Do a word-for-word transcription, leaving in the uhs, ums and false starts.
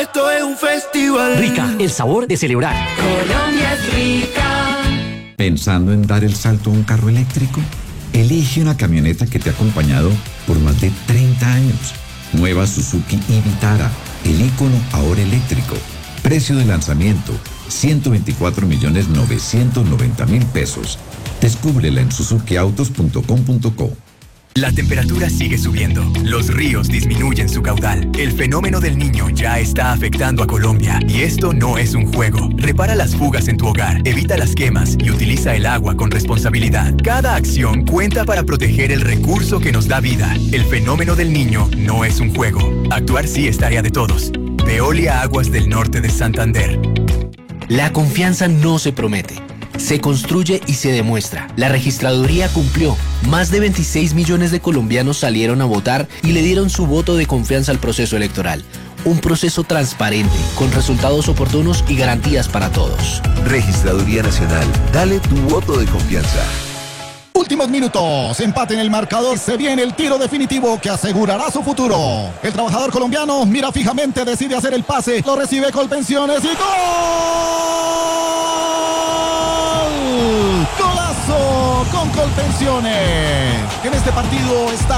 esto es un festival. Rica, el sabor de celebrar. Colombia es rica. ¿Pensando en dar el salto a un carro eléctrico? Elige una camioneta que te ha acompañado por más de treinta años. Nueva Suzuki Vitara, el ícono ahora eléctrico. Precio de lanzamiento, ciento veinticuatro millones novecientos noventa mil pesos. Descúbrela en suzuki autos punto com punto co. La temperatura sigue subiendo, los ríos disminuyen su caudal, el fenómeno del Niño ya está afectando a Colombia y esto no es un juego. Repara las fugas en tu hogar, evita las quemas y utiliza el agua con responsabilidad. Cada acción cuenta para proteger el recurso que nos da vida. El fenómeno del Niño no es un juego. Actuar sí es tarea de todos. Veolia Aguas del Norte de Santander. La confianza no se promete, se construye y se demuestra. La registraduría cumplió. Más de veintiséis millones de colombianos salieron a votar y le dieron su voto de confianza al proceso electoral. Un proceso transparente, con resultados oportunos y garantías para todos. Registraduría Nacional, dale tu voto de confianza. Últimos minutos, empate en el marcador, se viene el tiro definitivo que asegurará su futuro. El trabajador colombiano mira fijamente, decide hacer el pase, lo recibe Colpensiones y ¡gol! ¡Golazo con Colpensiones! En este partido está